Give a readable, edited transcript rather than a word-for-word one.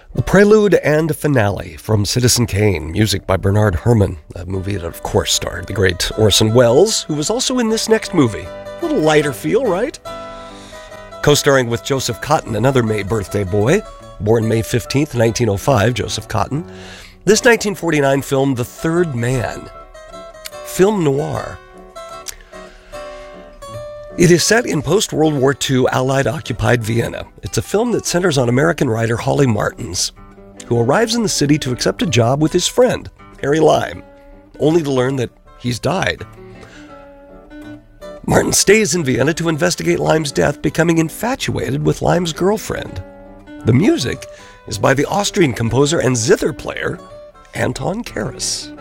The prelude and finale from Citizen Kane, music by Bernard Herrmann, a movie that of course starred the great Orson Welles, who was also in this next movie. A little lighter feel, right? Co-starring with Joseph Cotten, another May birthday boy, born May 15th, 1905, Joseph Cotten. This 1949 film, The Third Man, film noir. It is set in post-World War II Allied-occupied Vienna. It's a film that centers on American writer Holly Martins, who arrives in the city to accept a job with his friend, Harry Lime, only to learn that he's died. Martin stays in Vienna to investigate Lime's death, becoming infatuated with Lime's girlfriend. The music is by the Austrian composer and zither player, Anton Karas.